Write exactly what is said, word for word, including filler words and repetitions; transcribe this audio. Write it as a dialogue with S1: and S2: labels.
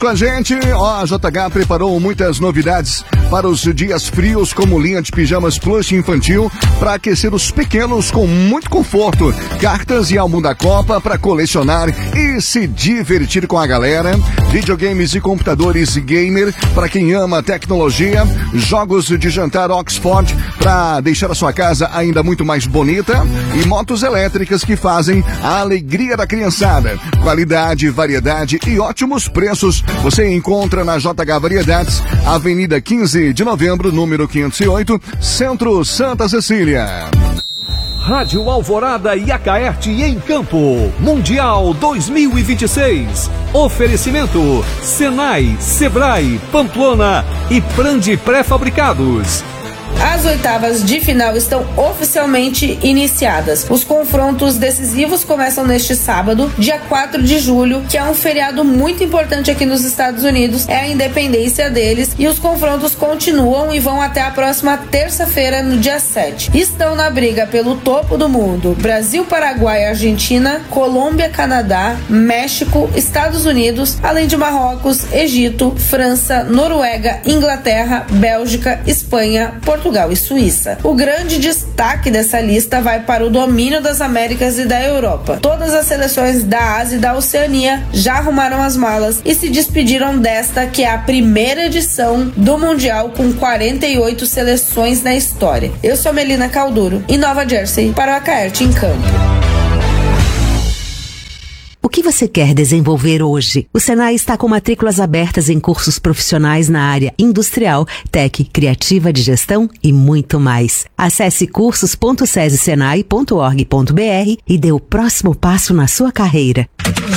S1: com a gente. Ó, a J H preparou muitas novidades para os dias frios, como linha de pijamas plush infantil para aquecer os pequenos com muito conforto, cartas e álbum da Copa para colecionar e se divertir com a galera, videogames e computadores gamer para quem ama tecnologia, jogos de jantar Oxford para deixar a sua casa ainda muito mais bonita e motos elétricas que fazem a alegria da criançada. Qualidade, variedade e ótimos preços você encontra na J H Variedades, Avenida quinze de novembro, número quinhentos e oito, Centro Santa Cecília.
S2: Rádio Alvorada e Acaerte em Campo, Mundial dois mil e vinte e seis. Oferecimento Senai, Sebrae, Pamplona e Prandi Pré-Fabricados.
S3: As oitavas de final estão oficialmente iniciadas. Os confrontos decisivos começam neste sábado, dia quatro de julho, que é um feriado muito importante aqui nos Estados Unidos. É a independência deles e os confrontos continuam e vão até a próxima terça-feira, no dia sete. Estão na briga pelo topo do mundo: Brasil, Paraguai, Argentina, Colômbia, Canadá, México, Estados Unidos, além de Marrocos, Egito, França, Noruega, Inglaterra, Bélgica, Espanha, Portugal Portugal e Suíça. O grande destaque dessa lista vai para o domínio das Américas e da Europa. Todas as seleções da Ásia e da Oceania já arrumaram as malas e se despediram desta, que é a primeira edição do Mundial com quarenta e oito seleções na história. Eu sou Melina Calduro, em Nova Jersey, para o Acaerte em Campo.
S4: O que você quer desenvolver hoje? O Senai está com matrículas abertas em cursos profissionais na área industrial, tech, criativa de gestão e muito mais. Acesse cursos ponto sesi senai ponto org ponto br e dê o próximo passo na sua carreira.